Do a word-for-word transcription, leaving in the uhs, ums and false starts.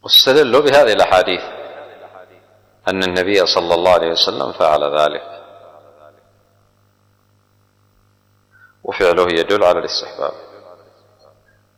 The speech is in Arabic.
واستدلوا بهذه الأحاديث أن النبي صلى الله عليه وسلم فعل ذلك، وفعله يدل على الاستحباب.